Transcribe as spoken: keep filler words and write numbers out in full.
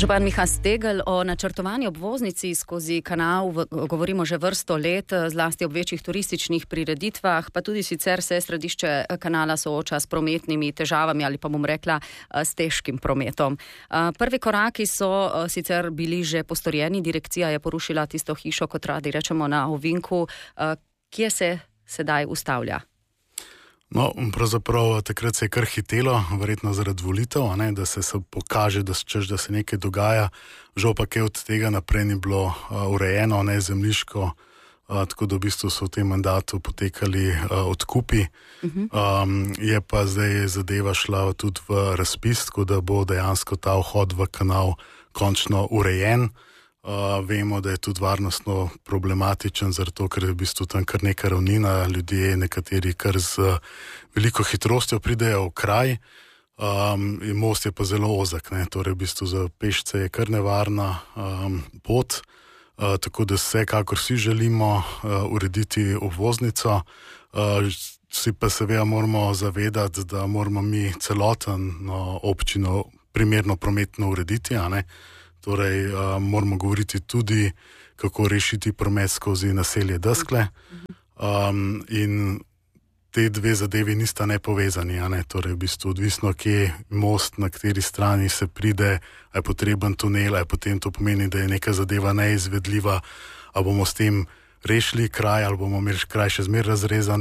Župan Miha Stegl, o načrtovani obvoznici skozi kanal govorimo že vrsto let, zlasti ob večjih turističnih prireditvah, pa tudi sicer se središče kanala sooča s prometnimi težavami ali pa bom rekla s težkim prometom. Prvi koraki so sicer bili že postorjeni, direkcija je porušila tisto hišo, kot radi rečemo, na Ovinku. Kje se sedaj ustavlja? No, pravzaprav takrat se je kar hitelo, verjetno zaradi volitev, ne, da se, se pokaže, da, češ, da se nekaj dogaja. Žal pa kaj od tega naprej ni bilo uh, urejeno, ne zemljiško, uh, tako da v bistvu so v tem mandatu potekali uh, odkupi. Uh-huh. Um, je pa zdaj zadeva šla tudi v razpis, tako da bo dejansko ta vhod v kanal končno urejen. Uh, vemo, da je tudi varnostno problematičen, zato ker je v bistvu tam kar neka ravnina, ljudje nekateri kar z uh, veliko hitrostjo pridejo v kraj. Um, in most je pa zelo ozak, ne? Torej v bistvu za pešce je kar nevarna um, pot, uh, tako da vsekakor vsi želimo uh, urediti obvoznico. Uh, vsi pa seveda moramo zavedati, da moramo mi celoten no, občino primerno prometno urediti, a ne? Torej, uh, moramo govoriti tudi, kako rešiti promet skozi naselje Deskle. Um, in te dve zadevi nista nepovezani, a ne? Torej, v bistvu odvisno, kje je most, na kateri strani se pride, a je potreben tunel, a je potem to pomeni, da je neka zadeva neizvedljiva, a bomo s tem rešili kraj, ali bomo imeli kraj še zmer razrezan.